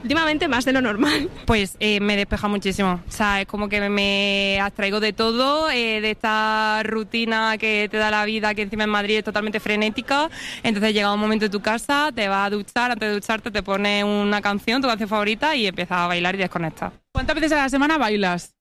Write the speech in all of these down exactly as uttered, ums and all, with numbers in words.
Últimamente más de lo normal. Pues eh, me despeja muchísimo. O sea, es como que me abstraigo de todo, eh, de esta rutina que te da la vida, que encima en Madrid es totalmente frenética. Entonces llega un momento en tu casa, te vas a duchar, antes de ducharte te pones una canción, tu canción favorita, y empiezas a bailar y desconectas. ¿Cuántas veces a la semana bailas?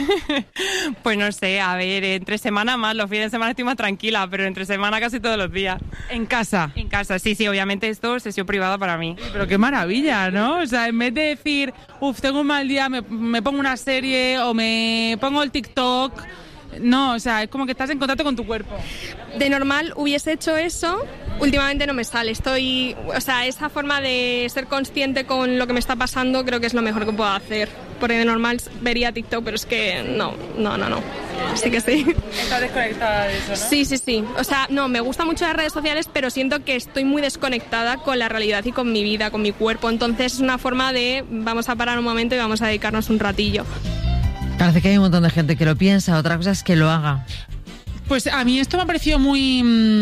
Pues no sé, a ver, entre semana más, los fines de semana estoy más tranquila, pero entre semana casi todos los días. ¿En casa? En casa, sí, sí, obviamente esto es sesión privada para mí. Pero qué maravilla, ¿no? O sea, en vez de decir, uff, tengo un mal día, me, me pongo una serie o me pongo el TikTok... No, o sea, es como que estás en contacto con tu cuerpo. De normal hubiese hecho eso, últimamente no me sale. Estoy, o sea, esa forma de ser consciente con lo que me está pasando creo que es lo mejor que puedo hacer. Porque de normal vería TikTok, pero es que no, no, no, no. Sí que sí. Estás desconectada de eso, ¿no? Sí, sí, sí. O sea, no, me gustan mucho las redes sociales, pero siento que estoy muy desconectada con la realidad y con mi vida, con mi cuerpo. Entonces es una forma de vamos a parar un momento y vamos a dedicarnos un ratillo. Parece que hay un montón de gente que lo piensa, otra cosa es que lo haga. Pues a mí esto me ha parecido muy,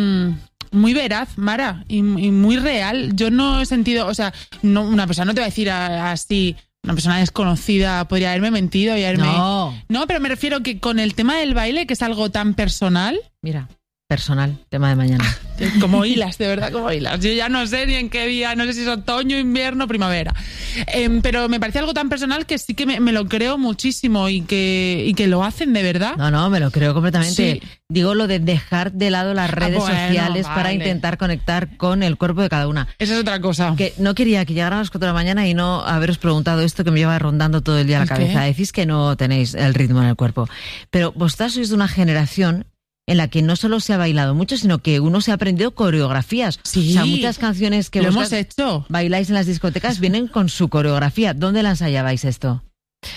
muy veraz, Mara, y, y muy real. Yo no he sentido, o sea, no, una persona no te va a decir a, así, una persona desconocida podría haberme mentido y haberme... No. No, pero me refiero que con el tema del baile, que es algo tan personal... Mira, personal, tema de mañana. Como hilas, de verdad, como hilas. Yo ya no sé ni en qué día, no sé si es otoño, invierno, primavera. Eh, pero me parece algo tan personal que sí que me, me lo creo muchísimo y que, y que lo hacen de verdad. No, no, me lo creo completamente. Sí. Digo lo de dejar de lado las redes ah, bueno, sociales vale. para intentar conectar con el cuerpo de cada una. Esa es otra cosa. Que no quería que llegara a las cuatro de la mañana y no haberos preguntado esto que me lleva rondando todo el día la cabeza. ¿Qué? Decís que no tenéis el ritmo en el cuerpo. Pero vosotras sois de una generación en la que no solo se ha bailado mucho, sino que uno se ha aprendido coreografías. Sí. O sea, muchas canciones que lo vosotras hemos hecho. bailáis en las discotecas vienen con su coreografía. ¿Dónde la ensayabais esto?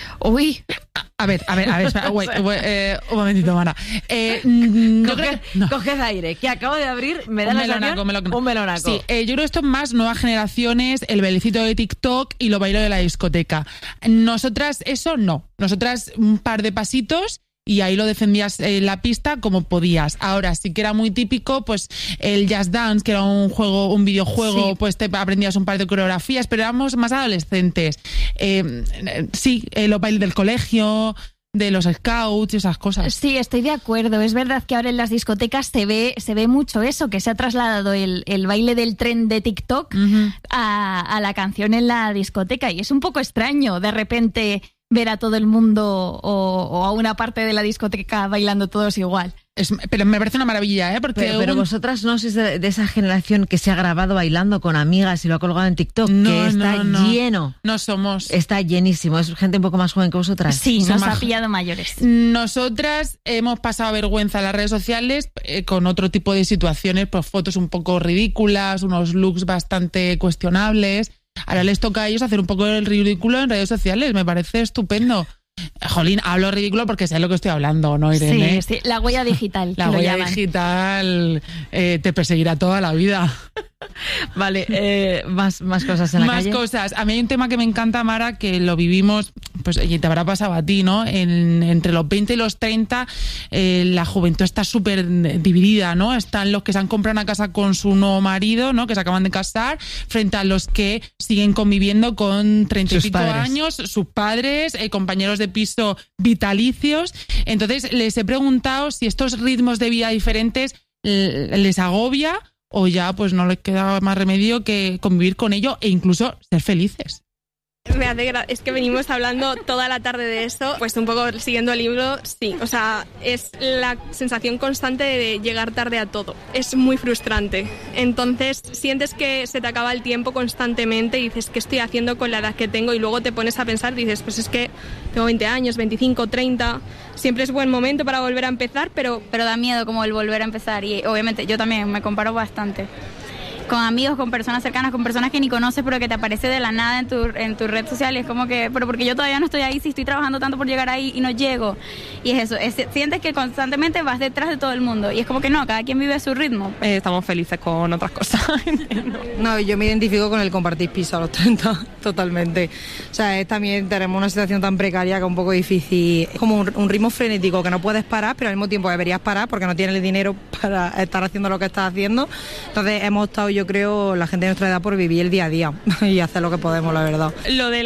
Uy, a ver, a ver, a ver, espera, wait, wait, eh, un momentito, Mara. Eh, mm, yo Coged, creo que, no. coged aire, que acabo de abrir, me da Un la melonaco, sensación, melonaco. un melonaco. Sí, eh, yo creo que esto es más nuevas generaciones, el bailecito de TikTok y lo bailo de la discoteca. Nosotras eso no, nosotras un par de pasitos y ahí lo defendías en la pista como podías. Ahora sí que era muy típico, pues el Just Dance, que era un juego, un videojuego, Sí. pues te aprendías un par de coreografías, pero éramos más adolescentes. Eh, sí, eh, los bailes del colegio, de los scouts y esas cosas. Sí, estoy de acuerdo. Es verdad que ahora en las discotecas se ve, se ve mucho eso, que se ha trasladado el, el baile del tren de TikTok Uh-huh. a, a la canción en la discoteca. Y es un poco extraño de repente ver a todo el mundo o, o a una parte de la discoteca bailando todos igual. Es, pero me parece una maravilla, ¿eh? Porque Pero, pero un- vosotras no sois de, de esa generación que se ha grabado bailando con amigas y lo ha colgado en TikTok, No, que está no, no. lleno. no somos... Está llenísimo. Es gente un poco más joven que vosotras. Sí, Son nos más- ha pillado mayores. Nosotras hemos pasado vergüenza en las redes sociales eh, con otro tipo de situaciones, pues fotos un poco ridículas, unos looks bastante cuestionables. Ahora les toca a ellos hacer un poco el ridículo en redes sociales, me parece estupendo. Jolín, hablo ridículo porque sé lo que estoy hablando, ¿no, Irene? Sí, sí, la huella digital. La que lo huella llaman. digital eh, te perseguirá toda la vida. Vale, eh, más, más cosas en la Más calle. cosas. A mí hay un tema que me encanta, Mara, que lo vivimos, pues y te habrá pasado a ti, ¿no? En, entre los veinte y los treinta, eh, la juventud está súper dividida, ¿no? Están los que se han comprado una casa con su nuevo marido, ¿no? Que se acaban de casar, frente a los que siguen conviviendo con treinta y Sus pico padres. años, sus padres, eh, compañeros de piso vitalicios. Entonces, les he preguntado si estos ritmos de vida diferentes eh, les agobia o ya pues no les queda más remedio que convivir con ello e incluso ser felices. Me hace gra- es que venimos hablando toda la tarde de eso, pues un poco siguiendo el libro, sí, o sea, es la sensación constante de llegar tarde a todo, es muy frustrante, entonces sientes que se te acaba el tiempo constantemente y dices, ¿qué estoy haciendo con la edad que tengo? Y luego te pones a pensar, dices, pues es que tengo veinte años, veinticinco, treinta, siempre es buen momento para volver a empezar, pero... pero da miedo como el volver a empezar y obviamente yo también me comparo bastante con amigos, con personas cercanas, con personas que ni conoces pero que te aparece de la nada en tu, en tu red social y es como que, pero porque yo todavía no estoy ahí, si estoy trabajando tanto por llegar ahí y no llego, y es eso, es, sientes que constantemente vas detrás de todo el mundo y es como que no, cada quien vive a su ritmo. Eh, estamos felices con otras cosas. No, yo me identifico con el compartir piso a los treinta, totalmente. O sea, es también tenemos una situación tan precaria que es un poco difícil. Es como un, un ritmo frenético que no puedes parar, pero al mismo tiempo deberías parar porque no tienes el dinero para estar haciendo lo que estás haciendo. Entonces hemos estado yo yo creo, la gente de nuestra edad por vivir el día a día y hacer lo que podemos, la verdad. Lo de